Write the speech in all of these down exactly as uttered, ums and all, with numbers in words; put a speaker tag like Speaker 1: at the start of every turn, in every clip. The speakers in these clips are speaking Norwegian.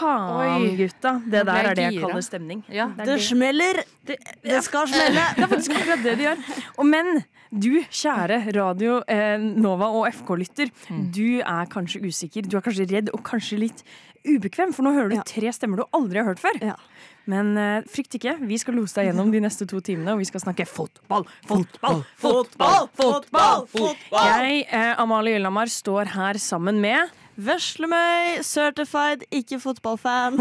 Speaker 1: faen, gutta. Det der er det jeg kaller stemning.
Speaker 2: Ja,
Speaker 3: det, det smeller. Det, det skal smelle.
Speaker 1: Det er faktisk akkurat det de gjør. Og men du, kjære Radio eh, Nova og F K-lytter, mm. du er kanskje usikker, du er kanskje redd og kanskje litt ubekvem, for nå hører du ja. tre stemmer du aldri har hørt før. Ja. Men eh, frykt ikke, vi skal lose deg gjennom de neste to timene, og vi skal snakke fotball, fotball, fotball, fotball, fotball. Jeg, eh, Amalie Yllamar, står her sammen med
Speaker 3: Veslemøy, certified, ikke fotballfan.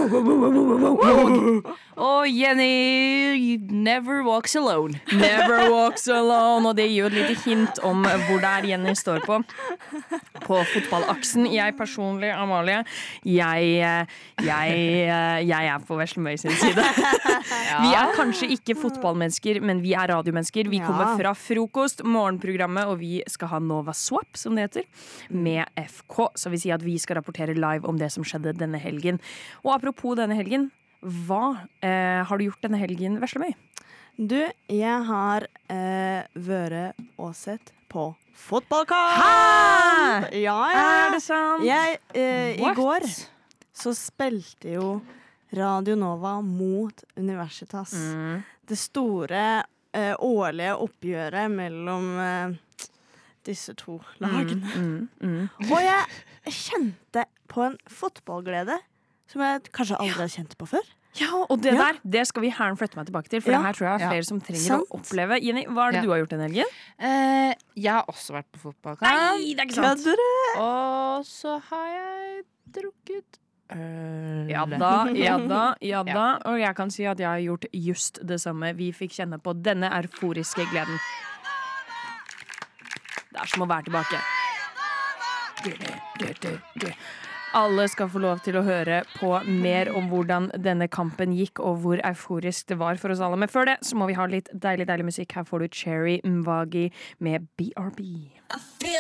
Speaker 2: Og Jenny never walks alone.
Speaker 1: Never walks alone. Og det gir jo et lite hint om hvor det er Jenny står på. På fotballaksen. Jeg personlig, Amalie, jeg, jeg, jeg er på Veslemøy sin side. Ja. Vi er kanskje ikke fotballmennesker, men vi er radiomennesker. Vi kommer ja. fra frokost, morgenprogrammet, og vi skal ha Nova Swap, som det heter, med F K. Så vi sier at vi skal rapportere live om det som skjedde denne helgen. Og apropos denne helgen, hva eh, har du gjort denne helgen, Veslemøy?
Speaker 3: Du, jeg har eh, vært og sett på fotballkamp!
Speaker 1: Hæ?
Speaker 3: Ja, ja.
Speaker 1: Er det sant?
Speaker 3: Jeg, eh, I går så spilte jo Radio Nova mot Universitas. Mm. Det store eh, årlige oppgjøret mellom eh, disse to lagene. Mm, mm, mm. Og jeg kjente på en fotballglede som jeg kanskje aldri har kjent på før.
Speaker 1: Ja, og det ja. der, det skal vi herren flytte meg tilbake til, for ja. det her tror jeg er flere ja. som trenger Sant. å oppleve. Jenny, hva er det ja. du har gjort denne helgen?
Speaker 2: Eh, jeg har også vært på fotballkamp.
Speaker 1: Nei, det er ikke sant.
Speaker 2: Og så har jeg drukket øl.
Speaker 1: Ja da, ja da, ja da. Og jeg kan si at jeg har gjort just det samme. Vi fikk kjenne på denne euforiske gleden. Det er som å være tilbake. Alle skal få lov til å høre på mer om hvordan denne kampen gikk, og hvor euforisk det var for oss alle. Men før det så må vi ha litt deilig, deilig musikk. Her får du Cherry Mvagi med B R B.